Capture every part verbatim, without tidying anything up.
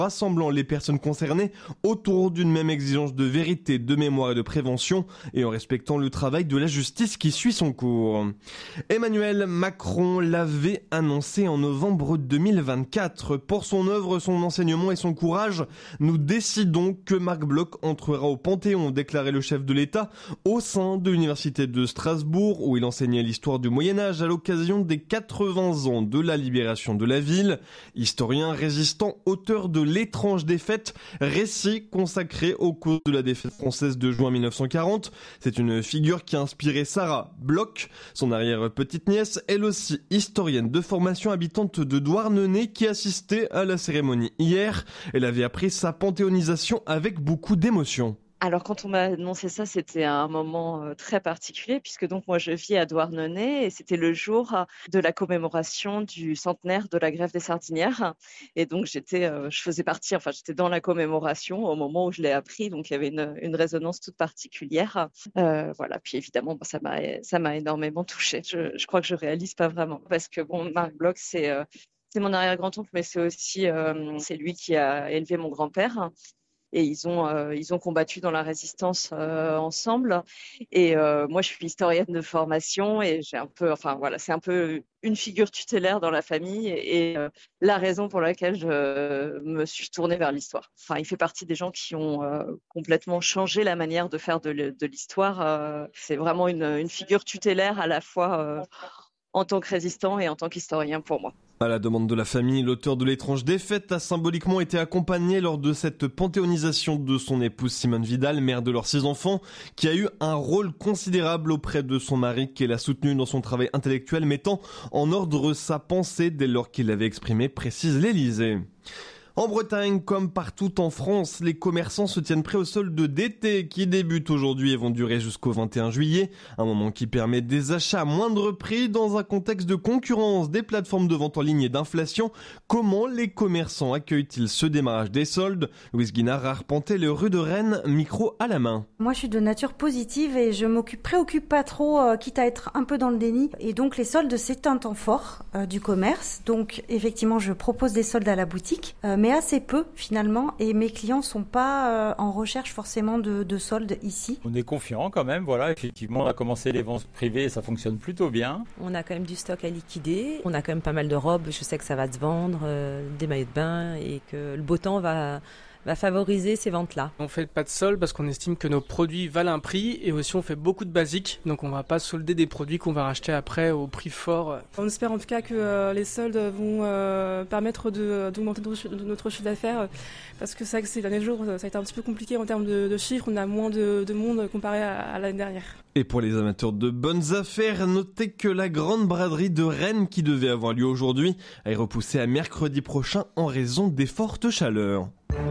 rassemblant les personnes concernées autour d'une même exigence de vérité, de mémoire et de prévention, et en respectant le travail de la justice qui suit son cours. Emmanuel Macron l'avait annoncé en novembre deux mille vingt-quatre. Pour son œuvre, son enseignement et son courage, nous décidons que Marc Bloch entrera au Panthéon, déclarait le chef de l'État au sein de l'université de Strasbourg, où il enseignait l'histoire du Moyen-Âge à l'occasion des quatre-vingts ans de la libération de la ville. Historien, résistant, auteur de L'étrange défaite, récit consacré aux causes de la défaite française de juin mille neuf cent quarante. C'est une figure qui a inspiré Sarah Bloch, son arrière-petite-nièce, elle aussi historienne de formation, habitante de Douarnenez, qui assistait à la cérémonie hier. Elle avait appris sa panthéonisation avec beaucoup d'émotion. Alors quand on m'a annoncé ça, c'était un moment euh, très particulier puisque donc moi je vis à Douarnenez et c'était le jour euh, de la commémoration du centenaire de la grève des Sardinières et donc j'étais, euh, je faisais partie, enfin j'étais dans la commémoration au moment où je l'ai appris, donc il y avait une, une résonance toute particulière. Euh, voilà, puis évidemment bah, ça m'a ça m'a énormément touchée. Je, je crois que je réalise pas vraiment parce que bon, Marc Bloch c'est euh, c'est mon arrière-grand-oncle, mais c'est aussi euh, c'est lui qui a élevé mon grand-père. Et ils ont euh, ils ont combattu dans la résistance euh, ensemble. Et euh, moi, je suis historienne de formation et j'ai un peu, enfin voilà, c'est un peu une figure tutélaire dans la famille et, et euh, la raison pour laquelle je me suis tournée vers l'histoire. Enfin, il fait partie des gens qui ont euh, complètement changé la manière de faire de, de l'histoire. Euh, c'est vraiment une, une figure tutélaire à la fois euh, en tant que résistant et en tant qu'historien pour moi. À la demande de la famille, l'auteur de L'étrange défaite a symboliquement été accompagné lors de cette panthéonisation de son épouse Simone Vidal, mère de leurs six enfants, qui a eu un rôle considérable auprès de son mari, qu'elle a soutenu dans son travail intellectuel, mettant en ordre sa pensée dès lors qu'il l'avait exprimée, précise l'Élysée. En Bretagne, comme partout en France, les commerçants se tiennent prêts aux soldes d'été qui débutent aujourd'hui et vont durer jusqu'au vingt et un juillet. Un moment qui permet des achats à moindre prix dans un contexte de concurrence des plateformes de vente en ligne et d'inflation. Comment les commerçants accueillent-ils ce démarrage des soldes ? Louise Guinard a arpenté les rues de Rennes, micro à la main. Moi, je suis de nature positive et je m'occupe, préoccupe pas trop, euh, quitte à être un peu dans le déni. Et donc, les soldes, c'est un temps fort euh, du commerce. Donc, effectivement, je propose des soldes à la boutique. Euh, mais assez peu finalement, et mes clients sont pas euh, en recherche forcément de, de soldes ici. On est confiant quand même, voilà, effectivement on a commencé les ventes privées et ça fonctionne plutôt bien. On a quand même du stock à liquider, on a quand même pas mal de robes, je sais que ça va se vendre, euh, des maillots de bain et que le beau temps va... va favoriser ces ventes-là. On fait pas de solde parce qu'on estime que nos produits valent un prix et aussi on fait beaucoup de basiques, donc on va pas solder des produits qu'on va racheter après au prix fort. On espère en tout cas que euh, les soldes vont euh, permettre de, d'augmenter notre, notre chiffre d'affaires parce que c'est vrai que ces derniers jours ça a été un petit peu compliqué en termes de, de chiffres, on a moins de, de monde comparé à, à l'année dernière. Et pour les amateurs de bonnes affaires, notez que la grande braderie de Rennes qui devait avoir lieu aujourd'hui est repoussée à mercredi prochain en raison des fortes chaleurs.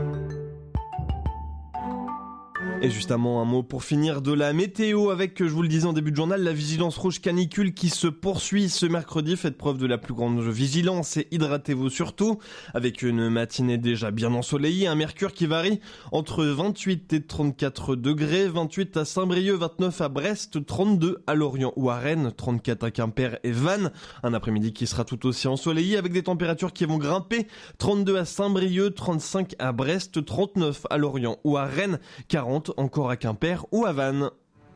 Et justement, un mot pour finir de la météo avec, je vous le disais en début de journal, la vigilance rouge canicule qui se poursuit ce mercredi. Faites preuve de la plus grande vigilance et hydratez-vous surtout. Avec une matinée déjà bien ensoleillée, un mercure qui varie entre vingt-huit et trente-quatre degrés, vingt-huit à Saint-Brieuc, vingt-neuf à Brest, trente-deux à Lorient ou à Rennes, trente-quatre à Quimper et Vannes. Un après-midi qui sera tout aussi ensoleillé avec des températures qui vont grimper, trente-deux à Saint-Brieuc, trente-cinq à Brest, trente-neuf à Lorient ou à Rennes, quarante encore à Quimper ou à Vannes.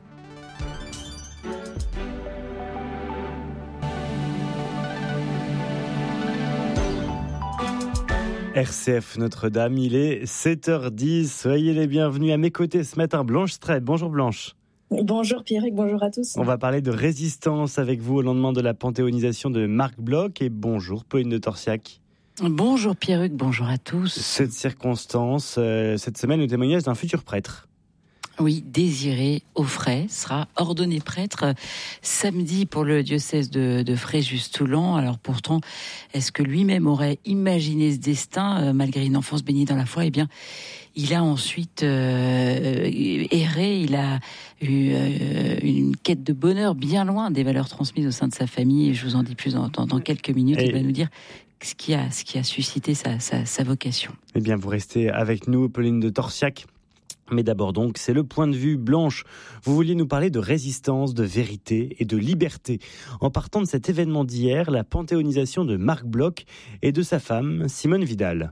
R C F Notre-Dame, il est sept heures dix. Soyez les bienvenus à mes côtés ce matin. Blanche Streit. Bonjour Blanche. Bonjour Pierrick, bonjour à tous. On va parler de résistance avec vous au lendemain de la panthéonisation de Marc Bloch. Et bonjour Pauline de Torsiac. Bonjour Pierruc, bonjour à tous. Cette circonstance, euh, cette semaine, le témoignage d'un futur prêtre. Oui, Désiré Auffray sera ordonné prêtre samedi pour le diocèse de, de Fréjus-Toulon. Alors pourtant, est-ce que lui-même aurait imaginé ce destin, euh, malgré une enfance bénie dans la foi ? Eh bien, il a ensuite euh, erré, il a eu euh, une quête de bonheur bien loin des valeurs transmises au sein de sa famille. Et je vous en dis plus dans, dans, dans quelques minutes. Et il va nous dire ce qui a, ce qui a suscité sa, sa, sa vocation. Eh bien, vous restez avec nous, Pauline de Torsiac. Mais d'abord donc, c'est le point de vue. Blanche, vous vouliez nous parler de résistance, de vérité et de liberté. En partant de cet événement d'hier, la panthéonisation de Marc Bloch et de sa femme, Simone Vidal.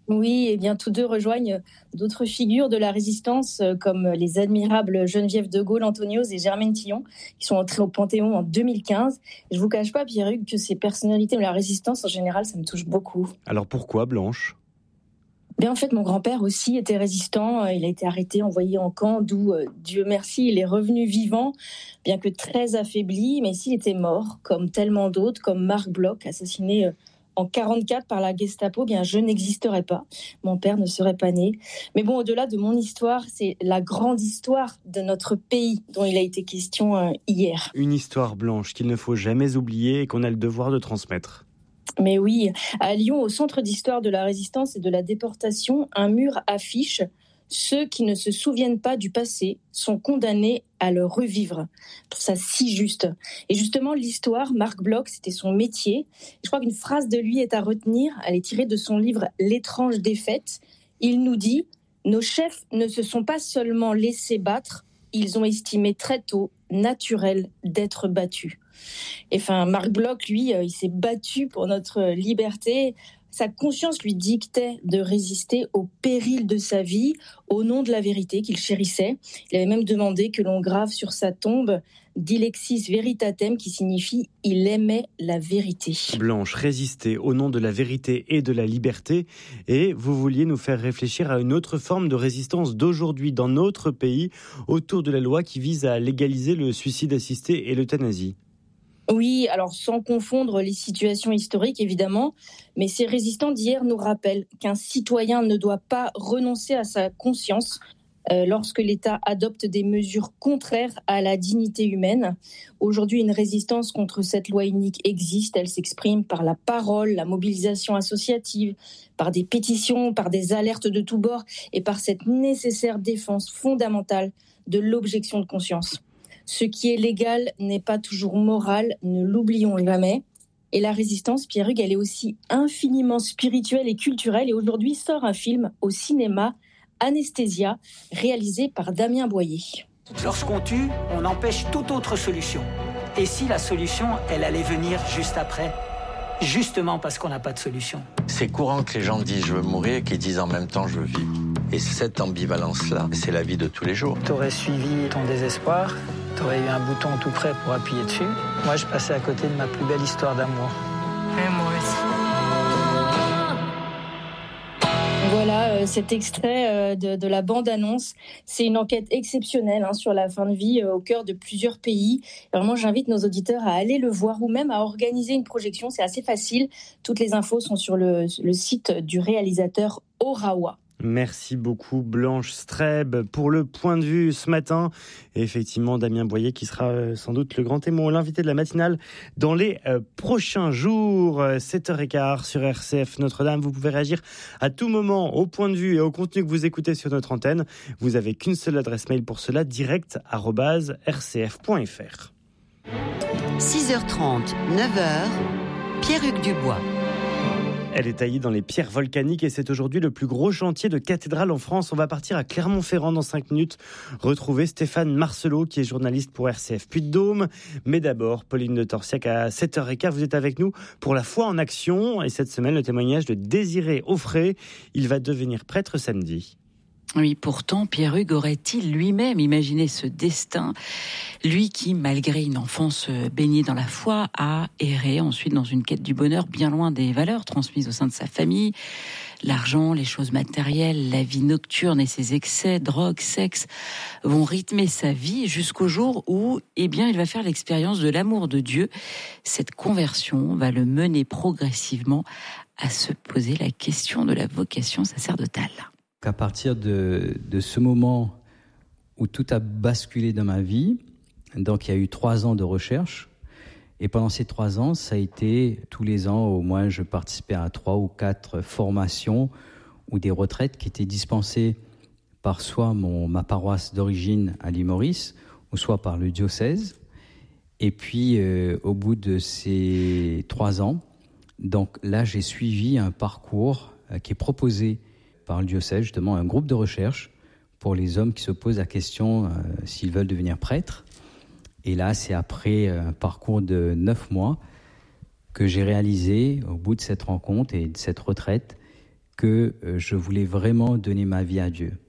Oui, et bien tous deux rejoignent d'autres figures de la résistance comme les admirables Geneviève de Gaulle-Anthonioz et Germaine Tillon qui sont entrées au Panthéon en deux mille quinze. Et je vous cache pas, Pierre-Hugues, que ces personnalités de la résistance en général, ça me touche beaucoup. Alors pourquoi, Blanche ? Bien, en fait, mon grand-père aussi était résistant. Il a été arrêté, envoyé en camp, d'où, euh, Dieu merci, il est revenu vivant, bien que très affaibli. Mais s'il était mort, comme tellement d'autres, comme Marc Bloch, assassiné euh, en quarante-quatre par la Gestapo, bien, je n'existerais pas. Mon père ne serait pas né. Mais bon, au-delà de mon histoire, c'est la grande histoire de notre pays dont il a été question euh, hier. Une histoire, Blanche, qu'il ne faut jamais oublier et qu'on a le devoir de transmettre. Mais oui, à Lyon, au centre d'histoire de la résistance et de la déportation, un mur affiche « Ceux qui ne se souviennent pas du passé sont condamnés à le revivre ». Je trouve ça si juste. Et justement, l'histoire, Marc Bloch, c'était son métier. Je crois qu'une phrase de lui est à retenir. Elle est tirée de son livre « L'étrange défaite ». Il nous dit « Nos chefs ne se sont pas seulement laissés battre, ils ont estimé très tôt naturel d'être battus ». Et enfin, Marc Bloch, lui, il s'est battu pour notre liberté. Sa conscience lui dictait de résister au péril de sa vie, au nom de la vérité qu'il chérissait. Il avait même demandé que l'on grave sur sa tombe « Dilexis veritatem » qui signifie « il aimait la vérité ». Blanche, résister au nom de la vérité et de la liberté. Et vous vouliez nous faire réfléchir à une autre forme de résistance d'aujourd'hui dans notre pays autour de la loi qui vise à légaliser le suicide assisté et l'euthanasie. Oui, alors sans confondre les situations historiques évidemment, mais ces résistants d'hier nous rappellent qu'un citoyen ne doit pas renoncer à sa conscience euh, lorsque l'État adopte des mesures contraires à la dignité humaine. Aujourd'hui, une résistance contre cette loi unique existe, elle s'exprime par la parole, la mobilisation associative, par des pétitions, par des alertes de tous bords et par cette nécessaire défense fondamentale de l'objection de conscience. Ce qui est légal n'est pas toujours moral, ne l'oublions jamais. Et la résistance, Pierre-Hugues, elle est aussi infiniment spirituelle et culturelle. Et aujourd'hui sort un film au cinéma, Anesthésia, réalisé par Damien Boyer. Lorsqu'on tue, on empêche toute autre solution. Et si la solution, elle allait venir juste après ? Justement parce qu'on n'a pas de solution. C'est courant que les gens disent « je veux mourir » et qu'ils disent en même temps « je veux vivre ». Et cette ambivalence-là, c'est la vie de tous les jours. T'aurais suivi ton désespoir, t'aurais eu un bouton tout prêt pour appuyer dessus. Moi, je passais à côté de ma plus belle histoire d'amour. Et moi aussi. Voilà euh, cet extrait euh, de, de la bande-annonce. C'est une enquête exceptionnelle hein, sur la fin de vie euh, au cœur de plusieurs pays. Vraiment, j'invite nos auditeurs à aller le voir ou même à organiser une projection. C'est assez facile. Toutes les infos sont sur le, le site du réalisateur Orawa. Merci beaucoup Blanche Streb pour le point de vue ce matin. Et effectivement, Damien Boyer qui sera sans doute le grand témoin, l'invité de la matinale dans les euh, prochains jours. sept heures quinze sur R C F Notre-Dame. Vous pouvez réagir à tout moment au point de vue et au contenu que vous écoutez sur notre antenne. Vous avez qu'une seule adresse mail pour cela, direct arobase r c f point f r. six heures trente, neuf heures, Pierre-Hugues Dubois. Elle est taillée dans les pierres volcaniques et c'est aujourd'hui le plus gros chantier de cathédrale en France. On va partir à Clermont-Ferrand dans cinq minutes, retrouver Stéphane Marcelot qui est journaliste pour R C F Puy-de-Dôme. Mais d'abord, Pauline de Torsiac à sept heures quinze, vous êtes avec nous pour la foi en action. Et cette semaine, le témoignage de Désiré Auffray. Il va devenir prêtre samedi. Oui, pourtant, Pierre-Hugues aurait-il lui-même imaginé ce destin ? Lui qui, malgré une enfance baignée dans la foi, a erré ensuite dans une quête du bonheur bien loin des valeurs transmises au sein de sa famille. L'argent, les choses matérielles, la vie nocturne et ses excès, drogue, sexe, vont rythmer sa vie jusqu'au jour où, eh bien, il va faire l'expérience de l'amour de Dieu. Cette conversion va le mener progressivement à se poser la question de la vocation sacerdotale. À partir de, de ce moment où tout a basculé dans ma vie, donc il y a eu trois ans de recherche, et pendant ces trois ans, ça a été tous les ans, au moins je participais à trois ou quatre formations ou des retraites qui étaient dispensées par soit mon, ma paroisse d'origine à l'île Maurice, ou soit par le diocèse. Et puis euh, au bout de ces trois ans, donc là j'ai suivi un parcours euh, qui est proposé par le diocèse, justement un groupe de recherche pour les hommes qui se posent la question euh, s'ils veulent devenir prêtres. Et là, c'est après un parcours de neuf mois que j'ai réalisé, au bout de cette rencontre et de cette retraite, que euh, je voulais vraiment donner ma vie à Dieu.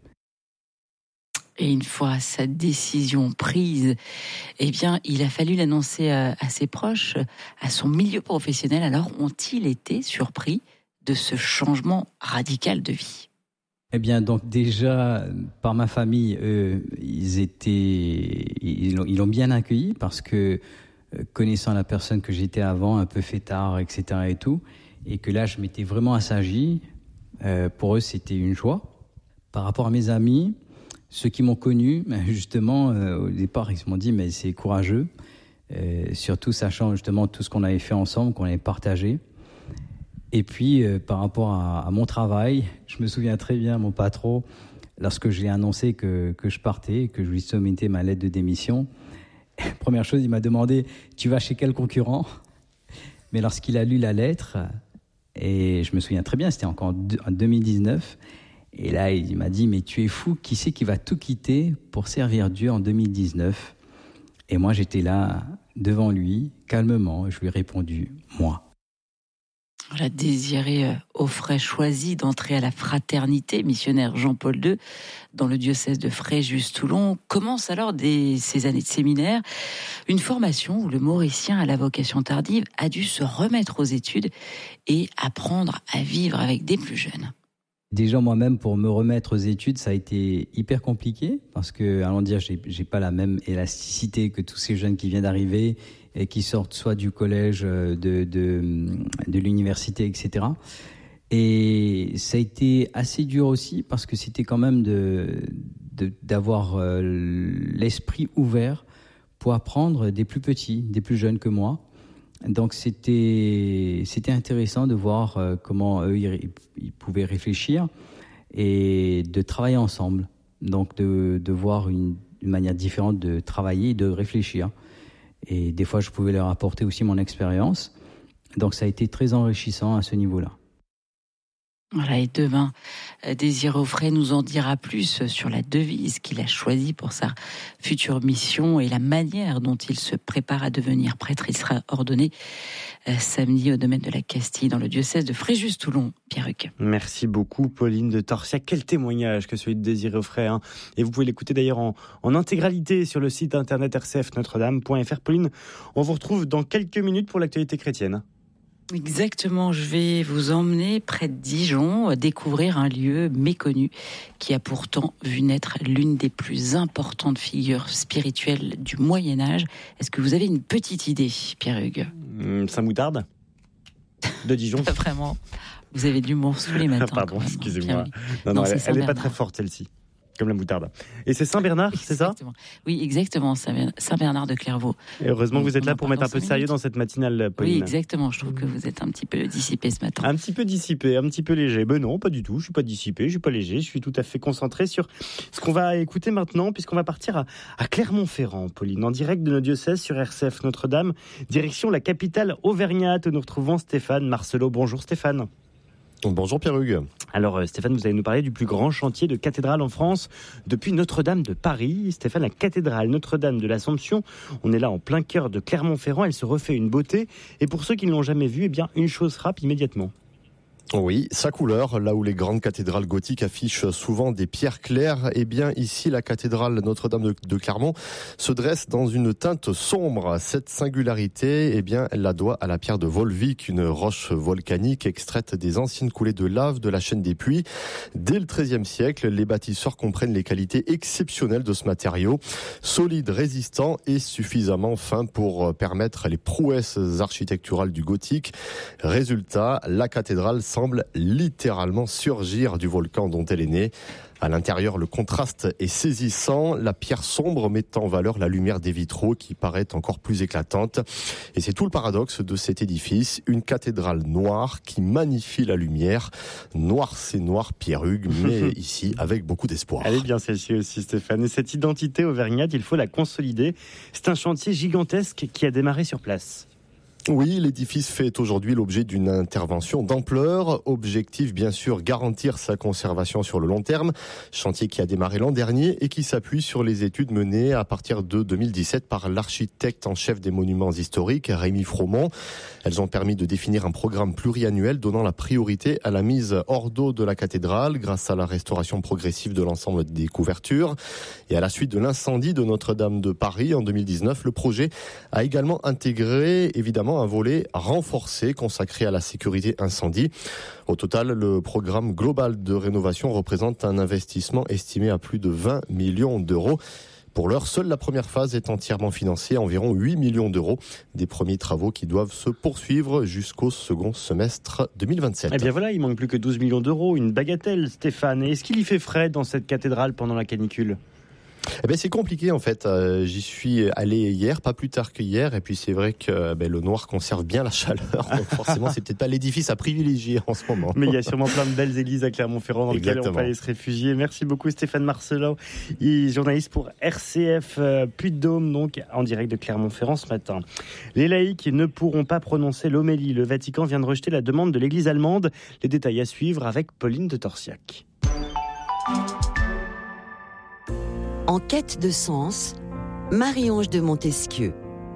Et une fois sa décision prise, eh bien, il a fallu l'annoncer à, à ses proches, à son milieu professionnel. Alors, ont-ils été surpris de ce changement radical de vie ? Eh bien, donc déjà, par ma famille, eux, ils étaient, ils l'ont, ils l'ont bien accueilli parce que, connaissant la personne que j'étais avant, un peu fêtard, et cetera et tout, et que là, je m'étais vraiment assagi, euh, pour eux, c'était une joie. Par rapport à mes amis, ceux qui m'ont connu, justement, euh, au départ, ils m'ont dit, mais c'est courageux, euh, surtout sachant justement tout ce qu'on avait fait ensemble, qu'on avait partagé. Et puis, euh, par rapport à, à mon travail, je me souviens très bien, mon patron, lorsque je lui ai annoncé que, que je partais, que je lui soumettais ma lettre de démission, première chose, il m'a demandé « Tu vas chez quel concurrent ?» Mais lorsqu'il a lu la lettre, et je me souviens très bien, c'était encore en deux mille dix-neuf, et là, il m'a dit « Mais tu es fou, qui c'est qui va tout quitter pour servir Dieu en deux mille dix-neuf ?» Et moi, j'étais là, devant lui, calmement, et je lui ai répondu « Moi ». Voilà, Désiré Auffray choisit d'entrer à la fraternité missionnaire Jean-Paul deux dans le diocèse de Fréjus-Toulon. Commence alors des, ces années de séminaire, une formation où le Mauricien à la vocation tardive a dû se remettre aux études et apprendre à vivre avec des plus jeunes. Déjà moi-même, pour me remettre aux études, ça a été hyper compliqué parce que, allons dire, j'ai, j'ai pas la même élasticité que tous ces jeunes qui viennent d'arriver et qui sortent soit du collège, de, de, de l'université, et cetera. Et ça a été assez dur aussi parce que c'était quand même de, de, d'avoir l'esprit ouvert pour apprendre des plus petits, des plus jeunes que moi. Donc c'était, c'était intéressant de voir comment eux, ils, ils pouvaient réfléchir et de travailler ensemble. Donc de, de voir une, une manière différente de travailler et de réfléchir. Et des fois, je pouvais leur apporter aussi mon expérience. Donc ça a été très enrichissant à ce niveau-là. Voilà, et demain, Désiré Auffray nous en dira plus sur la devise qu'il a choisie pour sa future mission et la manière dont il se prépare à devenir prêtre. Il sera ordonné euh, samedi au domaine de la Castille dans le diocèse de Fréjus-Toulon. Pierre Hugues. Merci beaucoup Pauline de Torsiac. Quel témoignage que celui de Désiré Auffray, hein. Et vous pouvez l'écouter d'ailleurs en, en intégralité sur le site internet r c f notre dame point f r. Pauline, on vous retrouve dans quelques minutes pour l'actualité chrétienne. Exactement, je vais vous emmener près de Dijon, découvrir un lieu méconnu qui a pourtant vu naître l'une des plus importantes figures spirituelles du Moyen-Âge. Est-ce que vous avez une petite idée, Pierre Hugues ? mmh, Saint-Moutarde de Dijon. Pas vraiment. Vous avez de l'humour sous les matins. Pardon, même, excusez-moi. Non, non, non, elle n'est pas très forte celle-ci. Comme la moutarde. Et c'est Saint-Bernard, c'est ça ? Oui, exactement, Saint-Bernard de Clairvaux. Et heureusement que vous êtes là pour mettre un peu de sérieux dans cette matinale, Pauline. Oui, exactement. Je trouve que vous êtes un petit peu dissipé ce matin. Un petit peu dissipé, un petit peu léger. Ben non, pas du tout. Je suis pas dissipé, je suis pas léger. Je suis tout à fait concentré sur ce qu'on va écouter maintenant, puisqu'on va partir à, à Clermont-Ferrand, Pauline, en direct de nos diocèses sur R C F Notre-Dame, direction la capitale auvergnate où nous retrouvons Stéphane Marcelot. Bonjour Stéphane. Bonjour Pierre Hugues. Alors Stéphane, vous allez nous parler du plus grand chantier de cathédrale en France depuis Notre-Dame de Paris. Stéphane, la cathédrale Notre-Dame de l'Assomption, on est là en plein cœur de Clermont-Ferrand, elle se refait une beauté. Et pour ceux qui ne l'ont jamais vue, eh bien une chose frappe immédiatement. Oui, sa couleur, là où les grandes cathédrales gothiques affichent souvent des pierres claires, eh bien ici la cathédrale Notre-Dame de, de Clermont se dresse dans une teinte sombre. Cette singularité, eh bien elle la doit à la pierre de Volvic, une roche volcanique extraite des anciennes coulées de lave de la chaîne des Puys. Dès le treizième siècle, les bâtisseurs comprennent les qualités exceptionnelles de ce matériau, solide, résistant et suffisamment fin pour permettre les prouesses architecturales du gothique. Résultat, la cathédrale semble littéralement surgir du volcan dont elle est née. À l'intérieur, le contraste est saisissant, la pierre sombre met en valeur la lumière des vitraux qui paraît encore plus éclatante. Et c'est tout le paradoxe de cet édifice, une cathédrale noire qui magnifie la lumière. Noir, c'est noir, Pierre Hugues, mais ici avec beaucoup d'espoir. Elle est bien celle-ci aussi, Stéphane. Et cette identité auvergnate, il faut la consolider. C'est un chantier gigantesque qui a démarré sur place. Oui, l'édifice fait aujourd'hui l'objet d'une intervention d'ampleur. Objectif, bien sûr, garantir sa conservation sur le long terme. Chantier qui a démarré l'an dernier et qui s'appuie sur les études menées à partir de deux mille dix-sept par l'architecte en chef des monuments historiques, Rémi Fromont. Elles ont permis de définir un programme pluriannuel donnant la priorité à la mise hors d'eau de la cathédrale grâce à la restauration progressive de l'ensemble des couvertures. Et à la suite de l'incendie de Notre-Dame de Paris en deux mille dix-neuf, le projet a également intégré, évidemment, un volet renforcé consacré à la sécurité incendie. Au total, le programme global de rénovation représente un investissement estimé à plus de vingt millions d'euros. Pour l'heure, seule la première phase est entièrement financée, à environ huit millions d'euros. Des premiers travaux qui doivent se poursuivre jusqu'au second semestre deux mille vingt-sept. Eh bien voilà, il manque plus que douze millions d'euros, une bagatelle, Stéphane. Et est-ce qu'il y fait frais dans cette cathédrale pendant la canicule ? Eh ben c'est compliqué en fait. Euh, j'y suis allé hier, pas plus tard que hier, et puis c'est vrai que ben, le noir conserve bien la chaleur. Donc forcément, c'est peut-être pas l'édifice à privilégier en ce moment. Mais il y a sûrement plein de belles églises à Clermont-Ferrand dans lesquelles on peut aller se réfugier. Merci beaucoup Stéphane Marcelot, journaliste pour R C F euh, Puy-de-Dôme, donc en direct de Clermont-Ferrand ce matin. Les laïcs ne pourront pas prononcer l'homélie. Le Vatican vient de rejeter la demande de l'Église allemande. Les détails à suivre avec Pauline de Torsiac. En quête de sens, Marie-Ange de Montesquieu.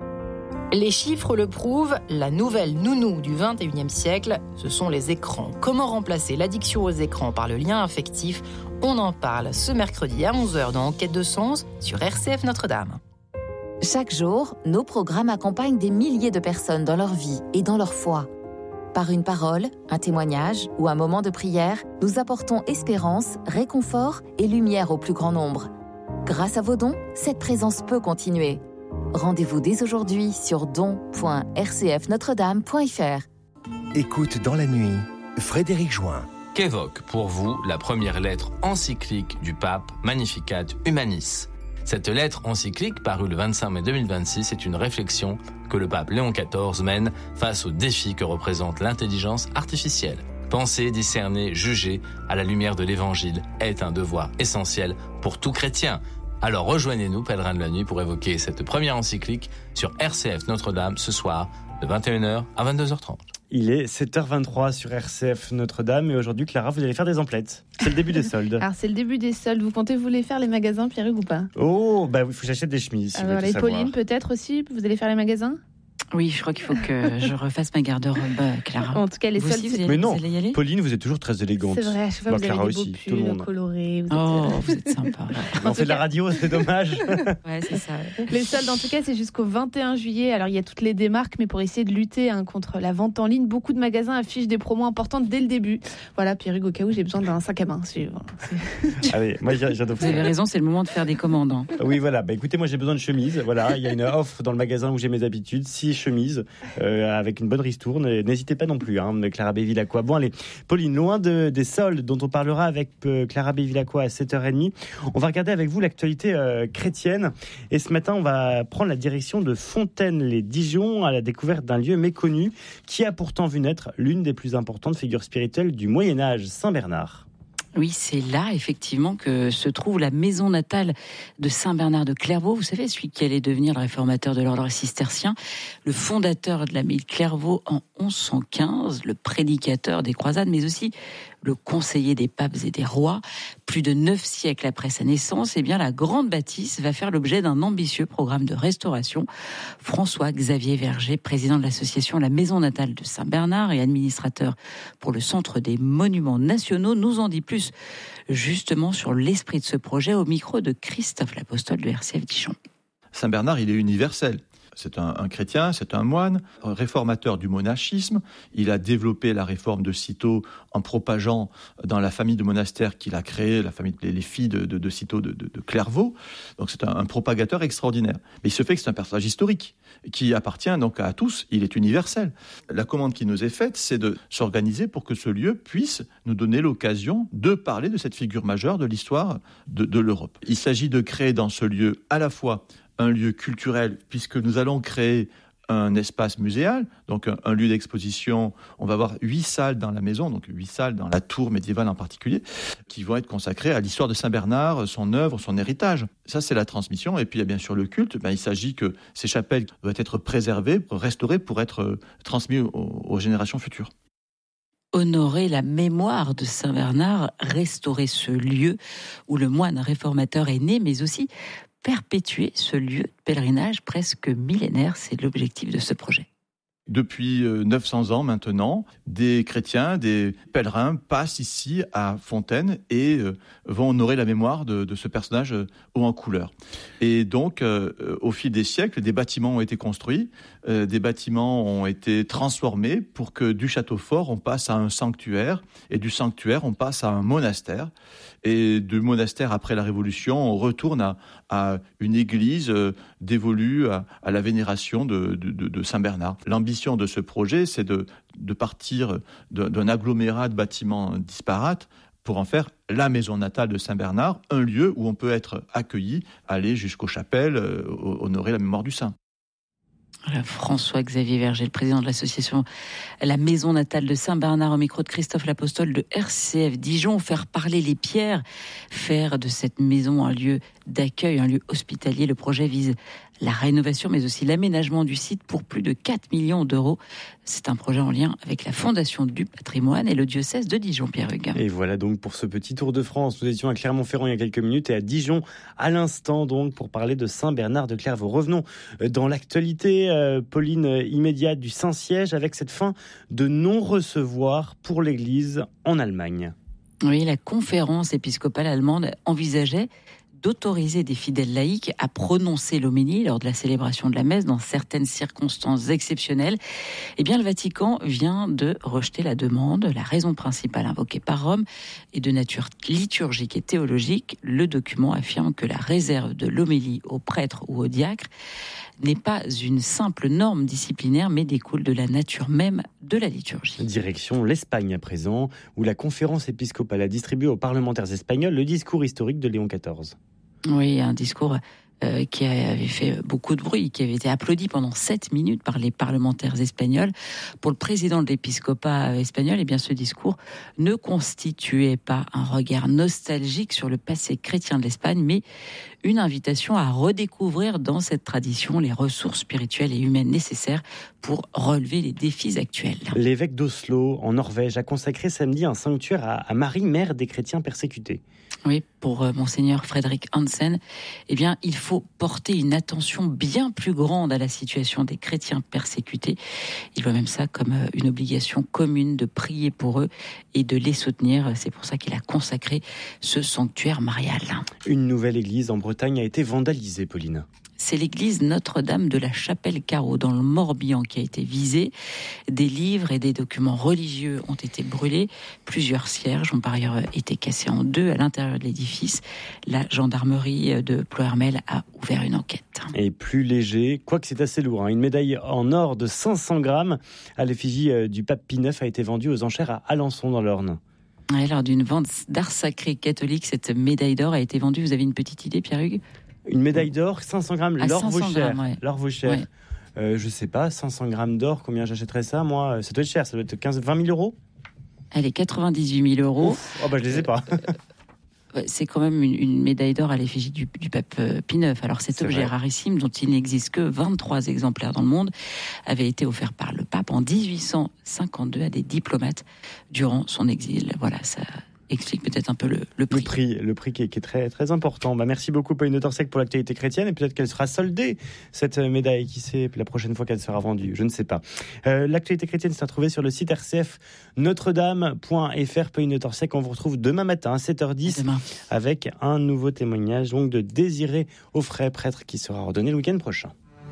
Les chiffres le prouvent, la nouvelle nounou du vingt et unième siècle, ce sont les écrans. Comment remplacer l'addiction aux écrans par le lien affectif ? On en parle ce mercredi à onze heures dans Enquête de sens sur R C F Notre-Dame. Chaque jour, nos programmes accompagnent des milliers de personnes dans leur vie et dans leur foi. Par une parole, un témoignage ou un moment de prière, nous apportons espérance, réconfort et lumière au plus grand nombre. Grâce à vos dons, cette présence peut continuer. Rendez-vous dès aujourd'hui sur don point r c f notre dame point f r. Écoute dans la nuit, Frédéric Join. Qu'évoque pour vous la première lettre encyclique du pape Magnificat Humanis ? Cette lettre encyclique, parue le vingt-cinq mai deux mille vingt-six, est une réflexion que le pape Léon quatorze mène face aux défis que représente l'intelligence artificielle. Penser, discerner, juger à la lumière de l'Évangile est un devoir essentiel pour tout chrétien. Alors rejoignez-nous, pèlerins de la nuit, pour évoquer cette première encyclique sur R C F Notre-Dame ce soir de vingt et une heures à vingt-deux heures trente. Il est sept heures vingt-trois sur R C F Notre-Dame et aujourd'hui, Clara, vous allez faire des emplettes. C'est le début des soldes. Alors c'est le début des soldes. Vous comptez vous les faire les magasins, Pierre-Hugues, ou pas ? Oh, bah il faut que j'achète des chemises. Si Alors les Pauline peut-être aussi, vous allez faire les magasins ? Oui, je crois qu'il faut que je refasse ma garde-robe, Clara. En tout cas, les vous soldes, aussi, c'est... vous allez, Mais non, vous allez y aller ? Pauline, vous êtes toujours très élégante. C'est vrai, à chaque fois, bah, vous Clara avez des aussi, beaux tout le pulls monde. colorés. Vous êtes... Oh, vous êtes sympa. On fait de la radio, c'est dommage. Ouais, c'est ça. Les soldes, en tout cas, c'est jusqu'au vingt et un juillet. Alors, il y a toutes les démarques, mais pour essayer de lutter hein, contre la vente en ligne, beaucoup de magasins affichent des promos importantes dès le début. Voilà, Pierre-Hugues, au cas où j'ai besoin d'un sac à main. C'est... Allez, moi, j'adore. Vous avez raison, c'est le moment de faire des commandes. Hein. Oui, voilà. Bah, écoutez, moi, j'ai besoin de chemises. Voilà, il y a une offre dans le magasin où j'ai mes habitudes. Six chemises euh, avec une bonne ristourne. N'hésitez pas non plus, hein, Clara Bévilacqua. Bon, allez, Pauline, loin de, des soldes dont on parlera avec euh, Clara Bévilacqua à sept heures trente, on va regarder avec vous l'actualité euh, chrétienne. Et ce matin, on va prendre la direction de Fontaine-les-Dijon à la découverte d'un lieu méconnu qui a pourtant vu naître l'une des plus importantes figures spirituelles du Moyen-Âge, Saint-Bernard. Oui, c'est là, effectivement, que se trouve la maison natale de Saint-Bernard de Clairvaux. Vous savez, celui qui allait devenir le réformateur de l'ordre cistercien, le fondateur de l'abbaye de Clairvaux en onze cent quinze, le prédicateur des croisades, mais aussi le conseiller des papes et des rois. Plus de neuf siècles après sa naissance, eh bien, la grande bâtisse va faire l'objet d'un ambitieux programme de restauration. François-Xavier Verger, président de l'association La Maison Natale de Saint-Bernard et administrateur pour le Centre des Monuments Nationaux, nous en dit plus justement sur l'esprit de ce projet au micro de Christophe L'Apostole de R C F Dijon. Saint-Bernard, il est universel. C'est un, un chrétien, c'est un moine, un réformateur du monachisme. Il a développé la réforme de Cîteaux en propageant dans la famille de monastères qu'il a créée, la famille, les filles de, de, de Cîteaux de, de, de Clairvaux. Donc c'est un, un propagateur extraordinaire. Mais il se fait que c'est un personnage historique qui appartient donc à tous. Il est universel. La commande qui nous est faite, c'est de s'organiser pour que ce lieu puisse nous donner l'occasion de parler de cette figure majeure de l'histoire de, de l'Europe. Il s'agit de créer dans ce lieu à la fois un lieu culturel, puisque nous allons créer un espace muséal, donc un, un lieu d'exposition. On va avoir huit salles dans la maison, donc huit salles dans la tour médiévale en particulier, qui vont être consacrées à l'histoire de Saint-Bernard, son œuvre, son héritage. Ça, c'est la transmission. Et puis, il y a bien sûr le culte. Ben, il s'agit que ces chapelles doivent être préservées, restaurées pour être transmises aux, aux générations futures. Honorer la mémoire de Saint-Bernard, restaurer ce lieu où le moine réformateur est né, mais aussi perpétuer ce lieu de pèlerinage presque millénaire. C'est l'objectif de ce projet. Depuis neuf cents ans maintenant, des chrétiens, des pèlerins passent ici à Fontaine et euh, vont honorer la mémoire de, de ce personnage euh, haut en couleur. Et donc, euh, au fil des siècles, des bâtiments ont été construits, euh, des bâtiments ont été transformés pour que du château fort, on passe à un sanctuaire, et du sanctuaire, on passe à un monastère. Et du monastère, après la Révolution, on retourne à, à une église euh, dévolue à, à la vénération de, de, de, de Saint-Bernard. L'ambition de ce projet, c'est de, de partir de, d'un agglomérat de bâtiments disparates pour en faire la maison natale de Saint-Bernard, un lieu où on peut être accueilli, aller jusqu'aux chapelles, euh, honorer la mémoire du saint. François-Xavier Verger, le président de l'association La Maison Natale de Saint-Bernard, au micro de Christophe L'Apostole de R C F Dijon. Faire parler les pierres, faire de cette maison un lieu d'accueil, un lieu hospitalier. Le projet vise la rénovation, mais aussi l'aménagement du site pour plus de quatre millions d'euros. C'est un projet en lien avec la Fondation du patrimoine et le diocèse de Dijon-Pierrugue. Et voilà donc pour ce petit tour de France. Nous étions à Clermont-Ferrand il y a quelques minutes et à Dijon à l'instant donc pour parler de Saint-Bernard de Clairvaux. Revenons dans l'actualité, euh, Pauline, immédiate du Saint-Siège avec cette fin de non-recevoir pour l'Église en Allemagne. Oui, la conférence épiscopale allemande envisageait d'autoriser des fidèles laïcs à prononcer l'homélie lors de la célébration de la messe dans certaines circonstances exceptionnelles. Eh bien, le Vatican vient de rejeter la demande. La raison principale invoquée par Rome est de nature liturgique et théologique. Le document affirme que la réserve de l'homélie aux prêtres ou aux diacres n'est pas une simple norme disciplinaire, mais découle de la nature même de la liturgie. Direction l'Espagne à présent, où la conférence épiscopale a distribué aux parlementaires espagnols le discours historique de Léon quatorze. Oui, un discours euh, qui avait fait beaucoup de bruit, qui avait été applaudi pendant sept minutes par les parlementaires espagnols. Pour le président de l'épiscopat espagnol, eh bien, ce discours ne constituait pas un regard nostalgique sur le passé chrétien de l'Espagne, mais une invitation à redécouvrir dans cette tradition les ressources spirituelles et humaines nécessaires pour relever les défis actuels. L'évêque d'Oslo, en Norvège, a consacré samedi un sanctuaire à, à Marie, mère des chrétiens persécutés. Oui, pour euh, monseigneur Frédéric Hansen, eh bien, il faut porter une attention bien plus grande à la situation des chrétiens persécutés. Il voit même ça comme euh, une obligation commune de prier pour eux et de les soutenir. C'est pour ça qu'il a consacré ce sanctuaire marial. Une nouvelle église en Bretagne a été vandalisée, Pauline. C'est l'église Notre-Dame de la Chapelle-Carreau dans le Morbihan qui a été visée. Des livres et des documents religieux ont été brûlés. Plusieurs cierges ont par ailleurs été cassés en deux à l'intérieur de l'édifice. La gendarmerie de Ploërmel a ouvert une enquête. Et plus léger, quoique c'est assez lourd, hein. Une médaille en or de cinq cents grammes à l'effigie du pape Pie neuf a été vendue aux enchères à Alençon dans l'Orne. Ouais, lors d'une vente d'art sacré catholique, cette médaille d'or a été vendue. Vous avez une petite idée, Pierre-Hugues ? Une médaille d'or, cinq cents grammes, à l'or cinq cents vaut cher. Grammes, ouais. L'or vaut cher. Ouais. Euh, je sais pas, cinq cents grammes d'or, combien j'achèterais ça, moi ? Ça doit être cher, ça doit être quinze, vingt mille euros ? Elle est quatre-vingt-dix-huit mille euros. Ouf. Oh bah je les ai pas. C'est quand même une, une médaille d'or à l'effigie du, du pape Pie neuf. Alors cet C'est objet vrai. rarissime, dont il n'existe que vingt-trois exemplaires dans le monde, avait été offert par le pape en dix-huit cent cinquante-deux à des diplomates durant son exil. Voilà, ça explique peut-être un peu le, le prix. Le prix, le prix qui est, qui est très, très important. Bah, merci beaucoup, Pauline Notorsec, pour l'actualité chrétienne. Et peut-être qu'elle sera soldée, cette médaille, qui sait, la prochaine fois qu'elle sera vendue. Je ne sais pas. Euh, l'actualité chrétienne, c'est à trouver sur le site R C F Notre-Dame point F R. Pauline Notorsec, on vous retrouve demain matin à sept heures dix Demain. avec un nouveau témoignage donc de Désiré Offray, prêtre qui sera ordonné le week-end prochain.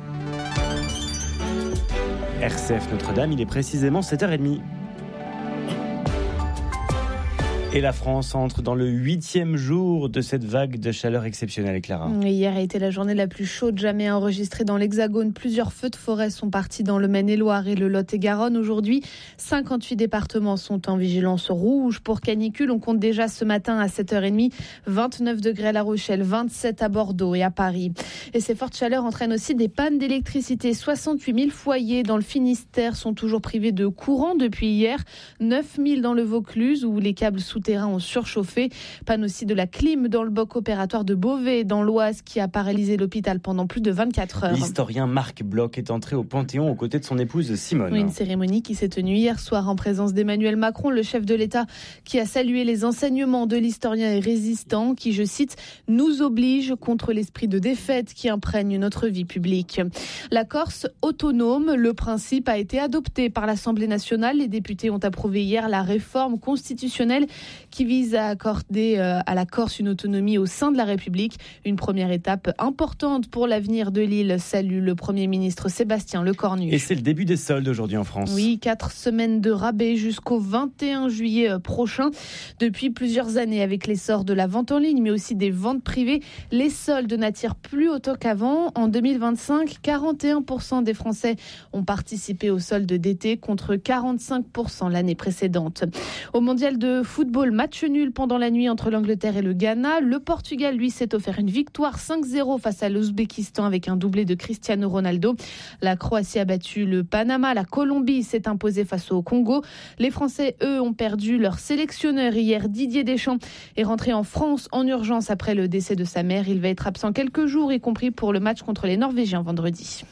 R C F Notre-Dame, il est précisément sept heures trente. Et la France entre dans le huitième jour de cette vague de chaleur exceptionnelle, Clara. Hier a été la journée la plus chaude jamais enregistrée dans l'Hexagone. Plusieurs feux de forêt sont partis dans le Maine-et-Loire et le Lot-et-Garonne. Aujourd'hui, cinquante-huit départements sont en vigilance rouge pour canicule. On compte déjà ce matin à sept heures trente vingt-neuf degrés à La Rochelle, vingt-sept à Bordeaux et à Paris. Et ces fortes chaleurs entraînent aussi des pannes d'électricité. soixante-huit mille foyers dans le Finistère sont toujours privés de courant depuis hier. neuf mille dans le Vaucluse où les câbles sous terrain ont surchauffé. Panne aussi de la clim dans le bloc opératoire de Beauvais, dans l'Oise, qui a paralysé l'hôpital pendant plus de vingt-quatre heures. L'historien Marc Bloch est entré au Panthéon aux côtés de son épouse Simone. Oui, une cérémonie qui s'est tenue hier soir en présence d'Emmanuel Macron, le chef de l'État, qui a salué les enseignements de l'historien et résistant, qui, je cite, nous oblige contre l'esprit de défaite qui imprègne notre vie publique. La Corse autonome, le principe a été adopté par l'Assemblée nationale. Les députés ont approuvé hier la réforme constitutionnelle qui vise à accorder à la Corse une autonomie au sein de la République. Une première étape importante pour l'avenir de l'île, salue le Premier ministre Sébastien Lecornu. Et c'est le début des soldes aujourd'hui en France. Oui, quatre semaines de rabais jusqu'au vingt et un juillet prochain. Depuis plusieurs années, avec l'essor de la vente en ligne, mais aussi des ventes privées, les soldes n'attirent plus autant qu'avant. En deux mille vingt-cinq, quarante et un pour cent des Français ont participé aux soldes d'été contre quarante-cinq pour cent l'année précédente. Au mondial de football, match nul pendant la nuit entre l'Angleterre et le Ghana. Le Portugal, lui, s'est offert une victoire cinq zéro face à l'Ouzbékistan avec un doublé de Cristiano Ronaldo. La Croatie a battu le Panama. La Colombie s'est imposée face au Congo. Les Français, eux, ont perdu leur sélectionneur hier. Didier Deschamps est rentré en France en urgence après le décès de sa mère. Il va être absent quelques jours, y compris pour le match contre les Norvégiens vendredi.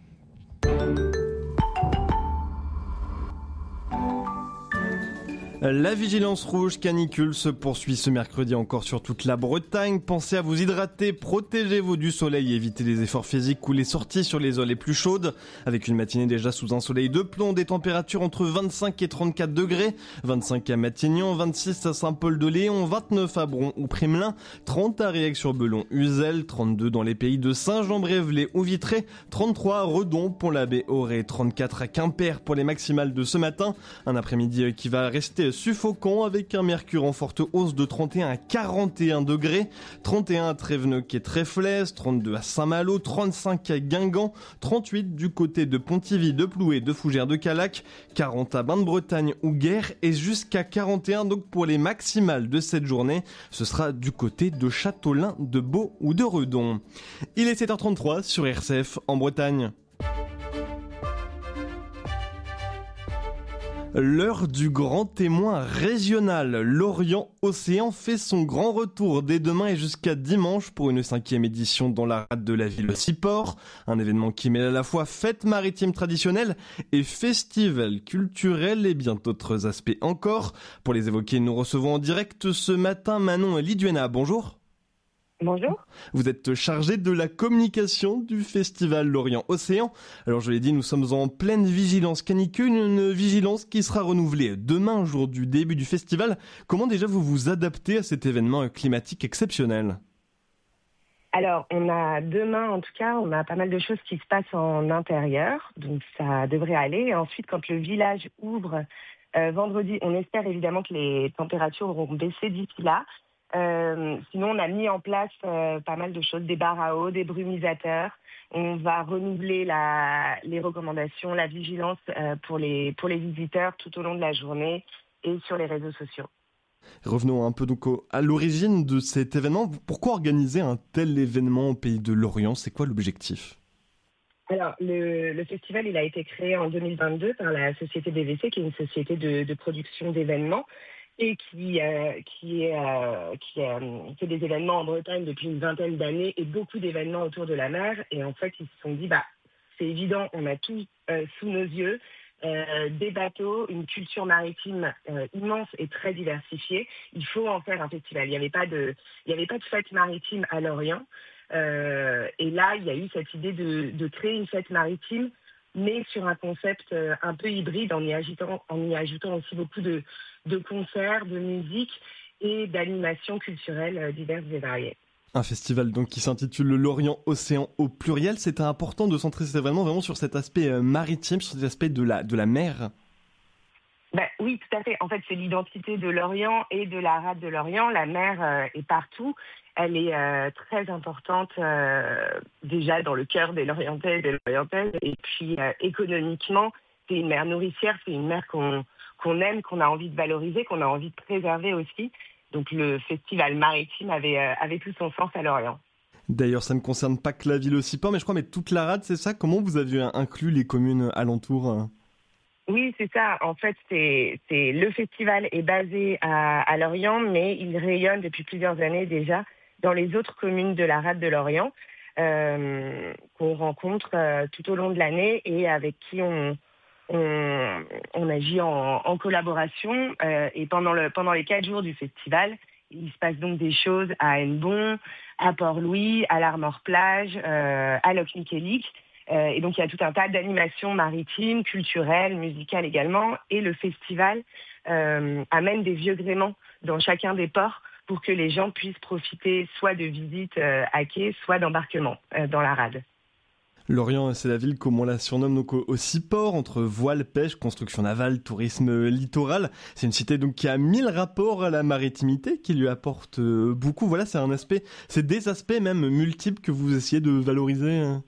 La vigilance rouge canicule se poursuit ce mercredi encore sur toute la Bretagne. Pensez à vous hydrater, protégez-vous du soleil et évitez les efforts physiques ou les sorties sur les zones les plus chaudes. Avec une matinée déjà sous un soleil de plomb, des températures entre vingt-cinq et trente-quatre degrés. vingt-cinq à Matignon, vingt-six à Saint-Paul-de-Léon, vingt-neuf à Bron ou Primelin, trente à Riec-sur-Belon-Uzel, trente-deux dans les pays de Saint-Jean-Brévelay ou Vitré, trente-trois à Redon, Pont-l'Abbé, Auray, trente-quatre à Quimper pour les maximales de ce matin. Un après-midi qui va rester suffocant avec un mercure en forte hausse de trente et un à quarante et un degrés, trente et un à Tréveneuc et Tréflez, trente-deux à Saint-Malo, trente-cinq à Guingamp, trente-huit du côté de Pontivy, de Ploué, de Fougères, de Calac, quarante à Bain-de-Bretagne ou Guer et jusqu'à quarante et un donc pour les maximales de cette journée. Ce sera du côté de Châteaulin, de Beau ou de Redon. Il est sept heures trente-trois sur R C F en Bretagne. L'heure du grand témoin régional. Lorient Océan fait son grand retour dès demain et jusqu'à dimanche pour une cinquième édition dans la rade de la ville Ciport. Un événement qui mêle à la fois fête maritime traditionnelle et festival culturel et bien d'autres aspects encore. Pour les évoquer, nous recevons en direct ce matin Manon Liduena. Bonjour. Bonjour. Vous êtes chargé de la communication du festival Lorient Océan. Alors je l'ai dit, nous sommes en pleine vigilance canicule, une vigilance qui sera renouvelée demain, jour du début du festival. Comment déjà vous vous adaptez à cet événement climatique exceptionnel ? Alors, on a demain, en tout cas, on a pas mal de choses qui se passent en intérieur, donc ça devrait aller. Et ensuite, quand le village ouvre euh, vendredi, on espère évidemment que les températures auront baissé d'ici là. Euh, sinon, on a mis en place euh, pas mal de choses, des barres à eau, des brumisateurs. On va renouveler la, les recommandations, la vigilance euh, pour les, pour les visiteurs tout au long de la journée et sur les réseaux sociaux. Revenons un peu donc au, à l'origine de cet événement. Pourquoi organiser un tel événement au pays de Lorient ? C'est quoi l'objectif ? Alors, le, le festival, il a été créé en deux mille vingt-deux par la société B V C, qui est une société de, de production d'événements, et qui, euh, qui, est, euh, qui euh, fait des événements en Bretagne depuis une vingtaine d'années et beaucoup d'événements autour de la mer. Et en fait, ils se sont dit, bah, c'est évident, on a tout euh, sous nos yeux, euh, des bateaux, une culture maritime euh, immense et très diversifiée. Il faut en faire un festival. Il n'y avait pas de, il n'y avait pas de fête maritime à Lorient. Euh, et là, il y a eu cette idée de, de créer une fête maritime, mais sur un concept un peu hybride, en y ajoutant, en y ajoutant aussi beaucoup de, de concerts, de musique et d'animations culturelles diverses et variées. Un festival donc qui s'intitule le Lorient Océan au pluriel. C'est important de centrer cet événement vraiment sur cet aspect maritime, sur cet aspect de la, de la mer. Ben, oui, tout à fait. En fait, c'est l'identité de l'Orient et de la rade de l'Orient. La mer euh, est partout. Elle est euh, très importante euh, déjà dans le cœur des Lorientais et des Lorientaises. Et puis euh, économiquement, c'est une mer nourricière, c'est une mer qu'on qu'on aime, qu'on a envie de valoriser, qu'on a envie de préserver aussi. Donc le festival maritime avait, euh, avait tout son sens à Lorient. D'ailleurs, ça ne concerne pas que la ville Ociport, mais je crois mais toute la rade, c'est ça? Comment vous avez inclus les communes alentours? Oui, c'est ça. En fait, c'est, c'est le festival est basé à, à Lorient, mais il rayonne depuis plusieurs années déjà dans les autres communes de la rade de Lorient, euh, qu'on rencontre euh, tout au long de l'année et avec qui on, on, on agit en, en collaboration. Euh, et pendant, le, pendant les quatre jours du festival, il se passe donc des choses à Hennebon, à Port-Louis, à l'Armor-Plage, euh, à Locmiquélic. Euh, et donc, il y a tout un tas d'animations maritimes, culturelles, musicales également. Et le festival euh, amène des vieux gréements dans chacun des ports pour que les gens puissent profiter soit de visites euh, à quai, soit d'embarquements euh, dans la rade. Lorient, c'est la ville, comme on la surnomme, donc au, au Ciport, entre voile, pêche, construction navale, tourisme littoral. C'est une cité donc qui a mille rapports à la maritimité, qui lui apporte euh, beaucoup. Voilà, c'est un aspect, c'est des aspects même multiples que vous essayez de valoriser. Hein.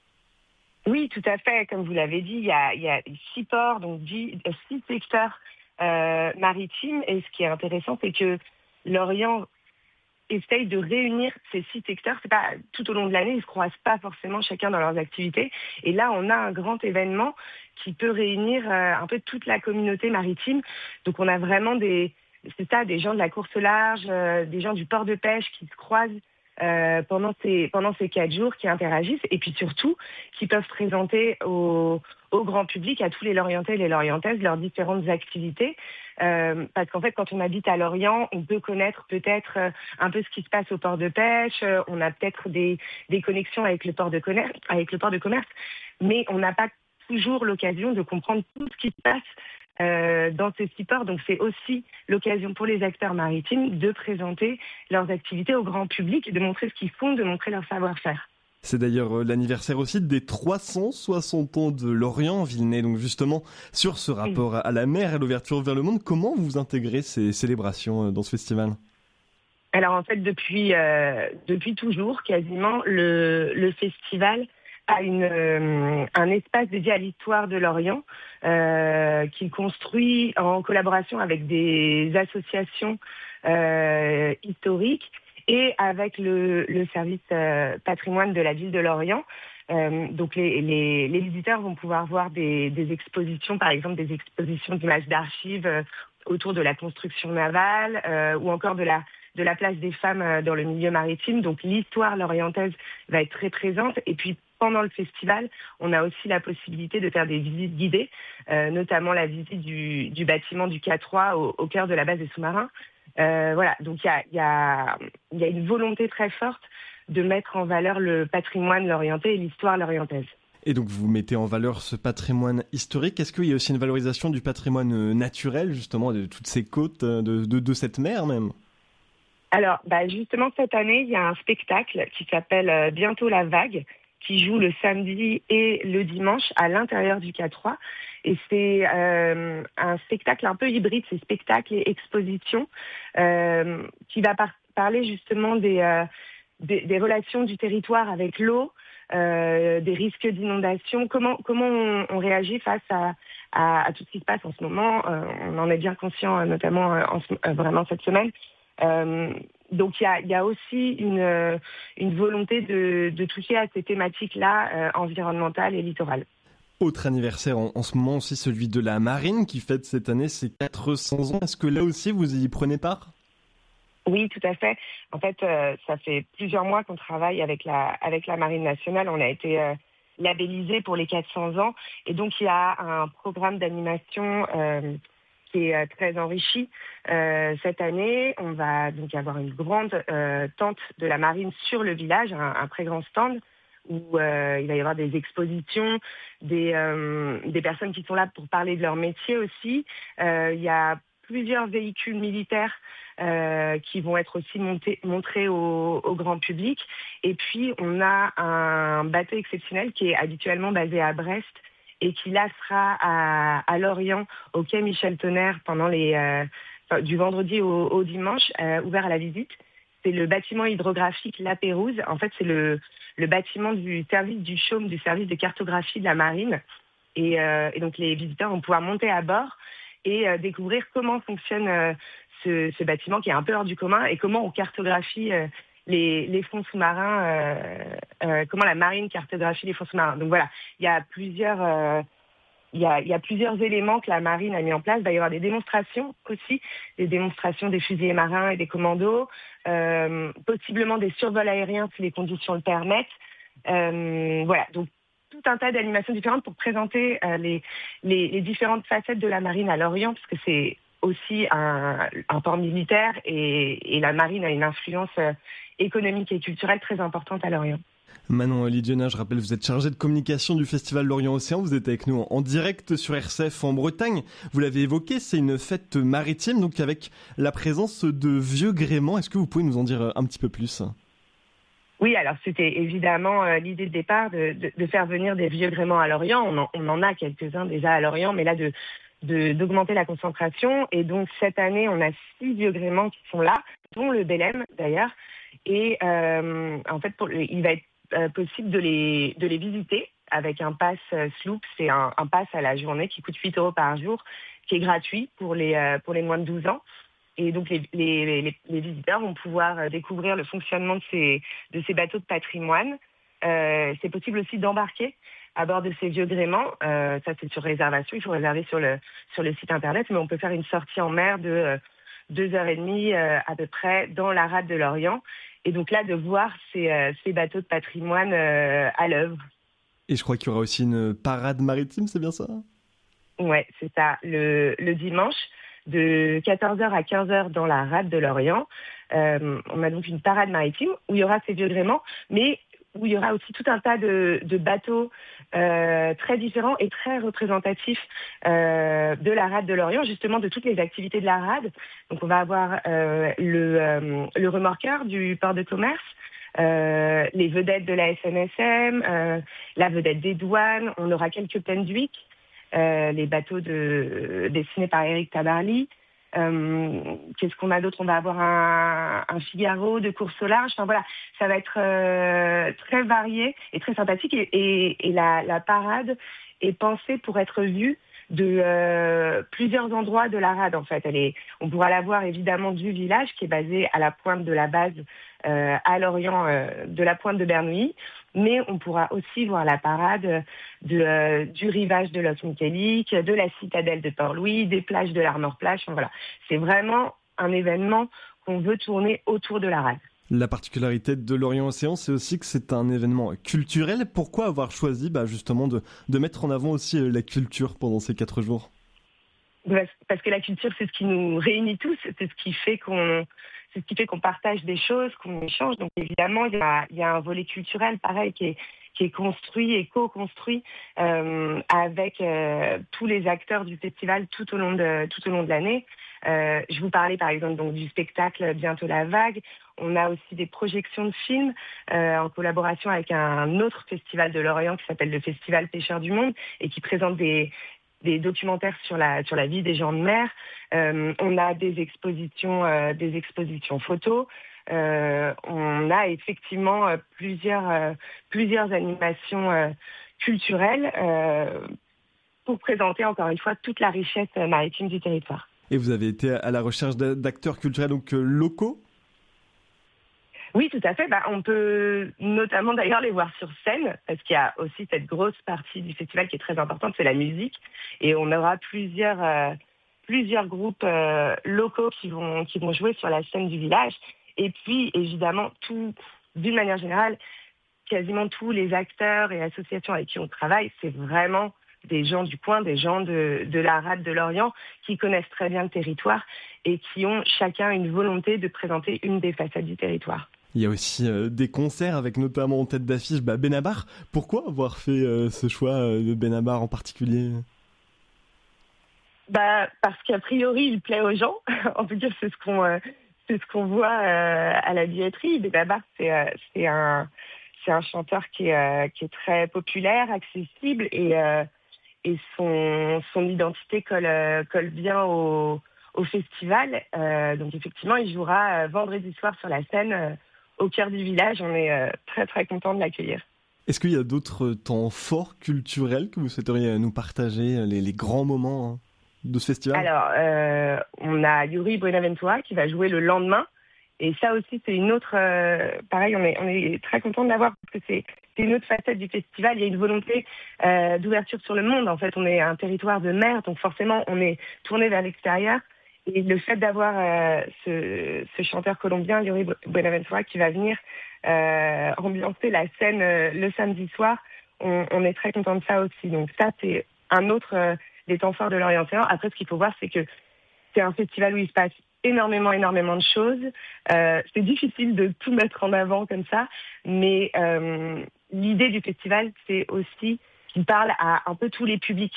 Oui, tout à fait. Comme vous l'avez dit, il y a, il y a six ports, donc dix, six secteurs euh, maritimes. Et ce qui est intéressant, c'est que Lorient essaye de réunir ces six secteurs. C'est pas tout au long de l'année, ils se croisent pas forcément chacun dans leurs activités. Et là, on a un grand événement qui peut réunir euh, un peu toute la communauté maritime. Donc, on a vraiment des, c'est ça, des gens de la course large, euh, des gens du port de pêche qui se croisent euh, pendant ces pendant ces quatre jours, qui interagissent et puis surtout qui peuvent présenter au au grand public, à tous les Lorientais et les Lorientaises, leurs différentes activités. Euh, parce qu'en fait, quand on habite à Lorient, on peut connaître peut-être euh, un peu ce qui se passe au port de pêche, euh, on a peut-être des, des connexions avec le port de commerce, avec le port de commerce, mais on n'a pas toujours l'occasion de comprendre tout ce qui se passe euh, dans ces six ports. Donc c'est aussi l'occasion pour les acteurs maritimes de présenter leurs activités au grand public, de montrer ce qu'ils font, de montrer leur savoir-faire. C'est d'ailleurs l'anniversaire aussi des trois cent soixante ans de Lorient, ville née donc justement sur ce rapport à la mer et l'ouverture vers le monde. Comment vous intégrez ces célébrations dans ce festival ? Alors en fait, depuis, euh, depuis toujours, quasiment, le, le festival a une, euh, un espace dédié à l'histoire de Lorient euh, qu'il construit en collaboration avec des associations euh, historiques et avec le, le service euh, patrimoine de la ville de Lorient. Euh, donc les, les, les visiteurs vont pouvoir voir des, des expositions, par exemple des expositions d'images d'archives euh, autour de la construction navale euh, ou encore de la, de la place des femmes euh, dans le milieu maritime. Donc l'histoire lorientaise va être très présente. Et puis pendant le festival, on a aussi la possibilité de faire des visites guidées, euh, notamment la visite du, du bâtiment du K trois au, au cœur de la base des sous-marins. Euh, voilà, donc il y a, y, a, y a une volonté très forte de mettre en valeur le patrimoine lorientais et l'histoire lorientaise. Et donc vous mettez en valeur ce patrimoine historique. Est-ce qu'il y a aussi une valorisation du patrimoine naturel, justement, de toutes ces côtes, de, de, de cette mer même ? Alors, bah justement, cette année, il y a un spectacle qui s'appelle euh, Bientôt la vague, qui joue le samedi et le dimanche à l'intérieur du K trois. Et c'est euh, un spectacle un peu hybride, c'est spectacle et exposition, euh, qui va par- parler justement des, euh, des, des relations du territoire avec l'eau, euh, des risques d'inondation, comment, comment on, on réagit face à, à, à tout ce qui se passe en ce moment. Euh, on en est bien conscient, notamment en ce, euh, vraiment cette semaine. Euh, donc il y a, y a aussi une, une volonté de, de toucher à ces thématiques-là euh, environnementales et littorales. Autre anniversaire en, en ce moment aussi, celui de la marine qui fête cette année ses quatre cents ans. Est-ce que là aussi vous y prenez part ? Oui, tout à fait. En fait, euh, ça fait plusieurs mois qu'on travaille avec la, avec la Marine nationale. On a été euh, labellisé pour les quatre cents ans. Et donc il y a un programme d'animation euh, qui est très enrichi. Euh, cette année, on va donc avoir une grande euh, tente de la marine sur le village, un, un très grand stand où euh, il va y avoir des expositions, des, euh, des personnes qui sont là pour parler de leur métier aussi. Euh, il y a plusieurs véhicules militaires euh, qui vont être aussi montés, montrés au, au grand public. Et puis, on a un bateau exceptionnel qui est habituellement basé à Brest et qui là sera à, à Lorient, au quai Michel Tonnerre, pendant les, euh, enfin, du vendredi au, au dimanche, euh, ouvert à la visite. C'est le bâtiment hydrographique La Pérouse. En fait, c'est le, le bâtiment du service du chaume, du service de cartographie de la marine. Et, euh, et donc, les visiteurs vont pouvoir monter à bord et euh, découvrir comment fonctionne euh, ce, ce bâtiment qui est un peu hors du commun et comment on cartographie euh, les, les fonds sous-marins, euh, euh, comment la marine cartographie les fonds sous-marins. Donc voilà, il y a plusieurs... Euh, Il y, a, il y a plusieurs éléments que la marine a mis en place. Il va y avoir des démonstrations aussi, des démonstrations des fusiliers marins et des commandos, euh, possiblement des survols aériens si les conditions le permettent. Euh, voilà, donc tout un tas d'animations différentes pour présenter euh, les, les, les différentes facettes de la marine à Lorient, parce que c'est aussi un, un port militaire et, et la marine a une influence euh, économique et culturelle très importante à Lorient. Manon Lidiona, je rappelle, vous êtes chargée de communication du Festival Lorient-Océan. Vous êtes avec nous en direct sur R C F en Bretagne. Vous l'avez évoqué, c'est une fête maritime, donc avec la présence de vieux gréements. Est-ce que vous pouvez nous en dire un petit peu plus ? Oui, alors c'était évidemment euh, l'idée de départ de, de, de faire venir des vieux gréements à Lorient. On en, on en a quelques-uns déjà à Lorient, mais là de, de, d'augmenter la concentration. Et donc cette année, on a six vieux gréements qui sont là, dont le Belém d'ailleurs. Et euh, en fait, pour, il va être Euh, possible de les, de les visiter avec un pass euh, Sloop. C'est un, un pass à la journée qui coûte huit euros par jour, qui est gratuit pour les, euh, pour les moins de douze ans. Et donc les, les, les, les visiteurs vont pouvoir euh, découvrir le fonctionnement de ces, de ces bateaux de patrimoine. Euh, c'est possible aussi d'embarquer à bord de ces vieux gréements. Euh, ça, c'est sur réservation. Il faut réserver sur le, sur le site internet, mais on peut faire une sortie en mer de euh, deux heures et demie euh, à peu près dans la rade de Lorient. Et donc là, de voir ces, euh, ces bateaux de patrimoine euh, à l'œuvre. Et je crois qu'il y aura aussi une parade maritime, c'est bien ça ? Ouais, c'est ça. Le, le dimanche, de quatorze heures à quinze heures dans la rade de Lorient, euh, on a donc une parade maritime où il y aura ces vieux gréements, mais où il y aura aussi tout un tas de, de bateaux euh, très différents et très représentatifs euh, de la rade de Lorient, justement de toutes les activités de la rade. Donc on va avoir euh, le, euh, le remorqueur du port de commerce, euh, les vedettes de la S N S M, euh, la vedette des douanes, on aura quelques Penduic, euh, les bateaux de, dessinés par Éric Tabarly. Euh, qu'est-ce qu'on a d'autre ? On va avoir un, un Figaro de course au large. Enfin voilà, ça va être euh, très varié et très sympathique. Et, et, et la, la parade est pensée pour être vue de euh, plusieurs endroits de la rade. En fait, elle est, on pourra la voir évidemment du village qui est basé à la pointe de la base euh, à Lorient, euh, de la pointe de Bernouilly. Mais on pourra aussi voir la parade de, euh, du rivage de Los Michelic, de la citadelle de Port-Louis, des plages de l'Armor-Plage. Enfin, voilà. C'est vraiment un événement qu'on veut tourner autour de la rade. La particularité de Lorient-Océan, c'est aussi que c'est un événement culturel. Pourquoi avoir choisi bah, justement de, de mettre en avant aussi la culture pendant ces quatre jours ? Parce que la culture, c'est ce qui nous réunit tous, c'est ce qui fait qu'on... C'est ce qui fait qu'on partage des choses, qu'on échange. Donc évidemment, il y a, il y a un volet culturel, pareil, qui est, qui est construit et co-construit euh, avec euh, tous les acteurs du festival tout au long de, tout au long de l'année. Euh, je vous parlais par exemple donc, du spectacle Bientôt la vague. On a aussi des projections de films euh, en collaboration avec un autre festival de Lorient qui s'appelle le Festival Pêcheurs du Monde et qui présente des... des documentaires sur la sur la vie des gens de mer. Euh, on a des expositions euh, des expositions photos. Euh, on a effectivement euh, plusieurs euh, plusieurs animations euh, culturelles euh, pour présenter encore une fois toute la richesse maritime du territoire. Et vous avez été à la recherche d'acteurs culturels donc euh, locaux ? Oui, tout à fait. Bah, on peut notamment d'ailleurs les voir sur scène, parce qu'il y a aussi cette grosse partie du festival qui est très importante, c'est la musique. Et on aura plusieurs, euh, plusieurs groupes euh, locaux qui vont, qui vont jouer sur la scène du village. Et puis, évidemment, tout, d'une manière générale, quasiment tous les acteurs et associations avec qui on travaille, c'est vraiment des gens du coin, des gens de, de la rade de Lorient qui connaissent très bien le territoire et qui ont chacun une volonté de présenter une des facettes du territoire. Il y a aussi euh, des concerts avec notamment en tête d'affiche bah, Benabar. Pourquoi avoir fait euh, ce choix euh, de Benabar en particulier ? Bah, parce qu'a priori, il plaît aux gens. En tout cas, c'est ce qu'on, euh, c'est ce qu'on voit euh, à la billetterie. Benabar, c'est, euh, c'est, un, c'est un chanteur qui est, euh, qui est très populaire, accessible et, euh, et son, son identité colle, euh, colle bien au, au festival. Euh, donc effectivement, il jouera euh, vendredi soir sur la scène euh, au cœur du village. On est euh, très très content de l'accueillir. Est-ce qu'il y a d'autres temps forts culturels que vous souhaiteriez nous partager, les, les grands moments hein, de ce festival? Alors, euh, on a Yuri Buenaventura qui va jouer le lendemain. Et ça aussi, c'est une autre... Euh, pareil, on est, on est très content de l'avoir parce que c'est, c'est une autre facette du festival. Il y a une volonté euh, d'ouverture sur le monde. En fait, on est un territoire de mer, donc forcément, on est tourné vers l'extérieur. Et le fait d'avoir euh, ce, ce chanteur colombien, Yuri Buenaventura, qui va venir euh, ambiancer la scène euh, le samedi soir, on, on est très content de ça aussi. Donc ça, c'est un autre euh, des temps forts de l'Orient. Après, ce qu'il faut voir, c'est que c'est un festival où il se passe énormément, énormément de choses. Euh, c'est difficile de tout mettre en avant comme ça, mais euh, l'idée du festival, c'est aussi qu'il parle à un peu tous les publics.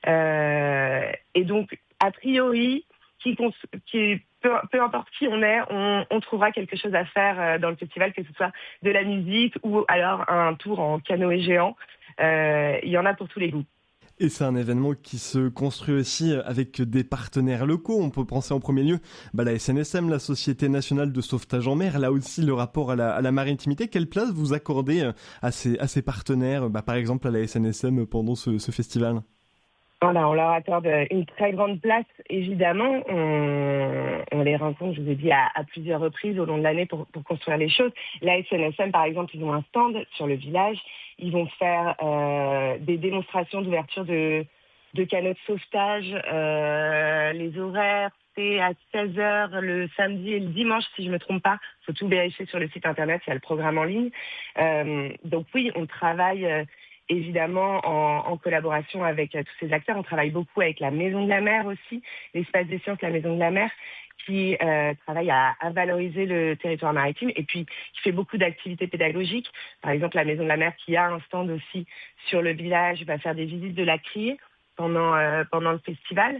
Euh, et donc, a priori, qui, qui, peu, peu importe qui on est, on, on trouvera quelque chose à faire dans le festival, que ce soit de la musique ou alors un tour en canoë géant. Euh, il y en a pour tous les goûts. Et c'est un événement qui se construit aussi avec des partenaires locaux. On peut penser en premier lieu bah, la S N S M, la Société Nationale de Sauvetage en Mer. Là aussi, le rapport à la, à la maritimité. Quelle place vous accordez à ces, à ces partenaires, bah, par exemple à la S N S M pendant ce, ce festival? Voilà, on leur accorde une très grande place, évidemment. On, on les rencontre, je vous ai dit, à, à plusieurs reprises au long de l'année pour, pour construire les choses. La S N S M, par exemple, ils ont un stand sur le village. Ils vont faire euh, des démonstrations d'ouverture de, de canots de sauvetage. Euh, les horaires, c'est à seize heures le samedi et le dimanche, si je ne me trompe pas. Il faut tout vérifier sur le site internet, il y a le programme en ligne. Euh, donc oui, on travaille... Euh, évidemment en, en collaboration avec euh, tous ces acteurs. On travaille beaucoup avec la Maison de la Mer aussi, l'Espace des Sciences, la Maison de la Mer, qui euh, travaille à, à valoriser le territoire maritime et puis qui fait beaucoup d'activités pédagogiques. Par exemple, la Maison de la Mer qui a un stand aussi sur le village, va faire des visites de la criée pendant, euh, pendant le festival.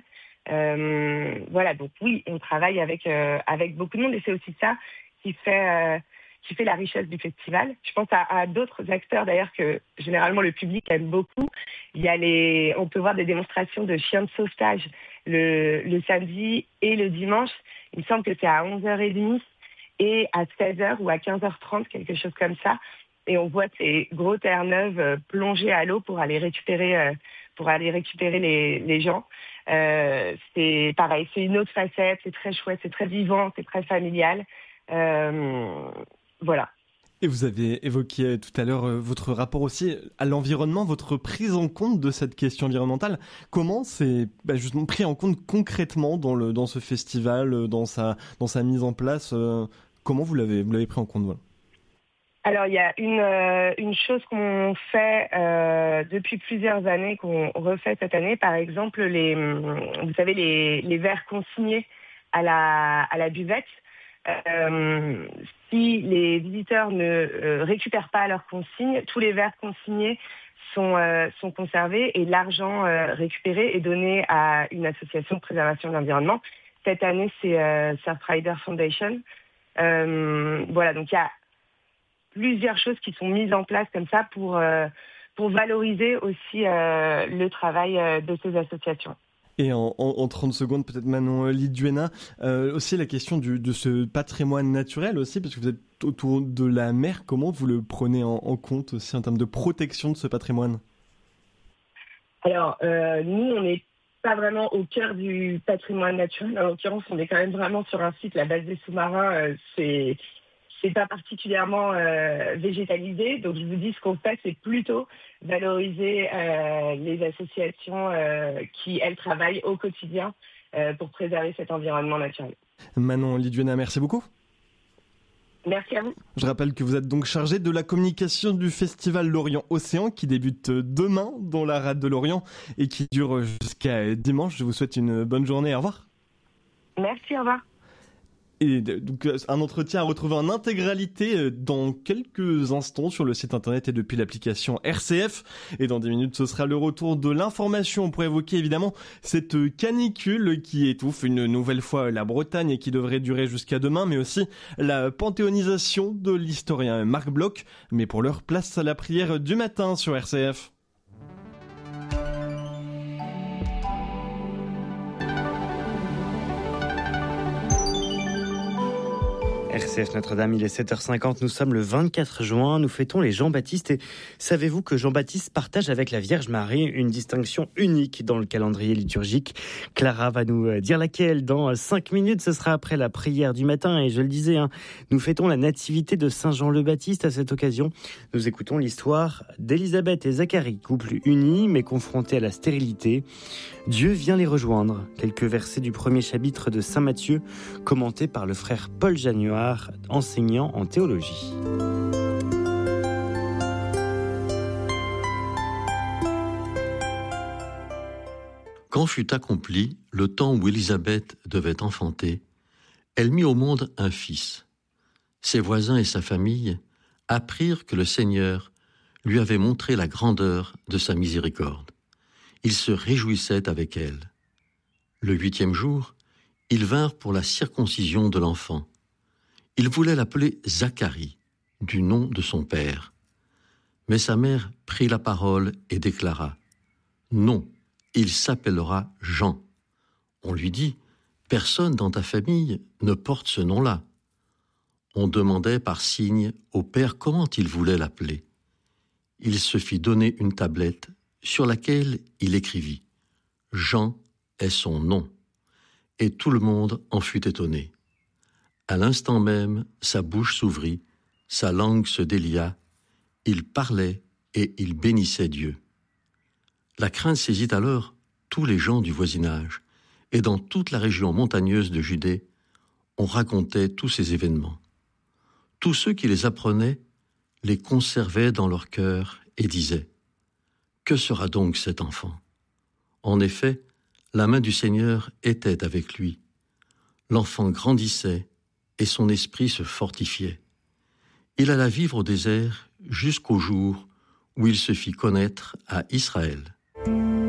Euh, voilà, donc oui, on travaille avec, euh, avec beaucoup de monde et c'est aussi ça qui fait... Euh, qui fait la richesse du festival. Je pense à, à d'autres acteurs d'ailleurs que généralement le public aime beaucoup. Il y a les, on peut voir des démonstrations de chiens de sauvetage le, le samedi et le dimanche. Il me semble que c'est à onze heures trente et à seize heures ou à quinze heures trente, quelque chose comme ça. Et on voit ces gros terre-neuve plongés à l'eau pour aller récupérer, euh, pour aller récupérer les, les gens. Euh, c'est pareil, c'est une autre facette, c'est très chouette, c'est très vivant, c'est très familial. Euh, Voilà. Et vous avez évoqué tout à l'heure votre rapport aussi à l'environnement, votre prise en compte de cette question environnementale. Comment c'est bah, justement pris en compte concrètement dans, le, dans ce festival, dans sa, dans sa mise en place euh, Comment vous l'avez, vous l'avez pris en compte voilà. Alors, il y a une, euh, une chose qu'on fait euh, depuis plusieurs années, qu'on refait cette année. Par exemple, les, vous savez, les, les verres consignés à la, à la buvette. Euh, si les visiteurs ne euh, récupèrent pas leurs consignes, tous les verres consignés sont, euh, sont conservés et l'argent euh, récupéré est donné à une association de préservation de l'environnement. Cette année, c'est euh, Surfrider Foundation. Euh, voilà, donc il y a plusieurs choses qui sont mises en place comme ça pour, euh, pour valoriser aussi euh, le travail euh, de ces associations. Et en, en, en trente secondes, peut-être Manon Liduena, euh, aussi la question du, de ce patrimoine naturel aussi, parce que vous êtes autour de la mer, comment vous le prenez en, en compte aussi en termes de protection de ce patrimoine? Alors, euh, nous, on n'est pas vraiment au cœur du patrimoine naturel. En l'occurrence, on est quand même vraiment sur un site, la base des sous-marins, euh, c'est... c'est pas particulièrement euh, végétalisé. Donc, je vous dis, ce qu'on fait, c'est plutôt valoriser euh, les associations euh, qui, elles, travaillent au quotidien euh, pour préserver cet environnement naturel. Manon Liduena, merci beaucoup. Merci à vous. Je rappelle que vous êtes donc chargée de la communication du festival Lorient Océan qui débute demain dans la rade de Lorient et qui dure jusqu'à dimanche. Je vous souhaite une bonne journée. Au revoir. Merci, au revoir. Et donc un entretien à retrouver en intégralité dans quelques instants sur le site internet et depuis l'application R C F. Et dans dix minutes, ce sera le retour de l'information pour évoquer évidemment cette canicule qui étouffe une nouvelle fois la Bretagne et qui devrait durer jusqu'à demain, mais aussi la panthéonisation de l'historien Marc Bloch. Mais pour l'heure, place à la prière du matin sur R C F. R C F Notre-Dame, il est sept heures cinquante, nous sommes le vingt-quatre juin, nous fêtons les Jean-Baptiste et savez-vous que Jean-Baptiste partage avec la Vierge Marie une distinction unique dans le calendrier liturgique. Clara va nous dire laquelle dans cinq minutes, ce sera après la prière du matin et je le disais, hein, nous fêtons la nativité de Saint Jean le Baptiste. À cette occasion, nous écoutons l'histoire d'Élisabeth et Zacharie, couple unis mais confrontés à la stérilité. Dieu vient les rejoindre. Quelques versets du premier chapitre de Saint Matthieu, commentés par le frère Paul Januard, enseignant en théologie. Quand fut accompli le temps où Élisabeth devait enfanter, elle mit au monde un fils. Ses voisins et sa famille apprirent que le Seigneur lui avait montré la grandeur de sa miséricorde. Ils se réjouissaient avec elle. Le huitième jour, ils vinrent pour la circoncision de l'enfant. Ils voulaient l'appeler Zacharie, du nom de son père. Mais sa mère prit la parole et déclara « Non, il s'appellera Jean. » On lui dit « Personne dans ta famille ne porte ce nom-là. » On demandait par signe au père comment il voulait l'appeler. Il se fit donner une tablette sur laquelle il écrivit « Jean est son nom ». Et tout le monde en fut étonné. À l'instant même, sa bouche s'ouvrit, sa langue se délia, il parlait et il bénissait Dieu. La crainte saisit alors tous les gens du voisinage, et dans toute la région montagneuse de Judée, on racontait tous ces événements. Tous ceux qui les apprenaient les conservaient dans leur cœur et disaient « Que sera donc cet enfant ?» En effet, la main du Seigneur était avec lui. L'enfant grandissait et son esprit se fortifiait. Il alla vivre au désert jusqu'au jour où il se fit connaître à Israël.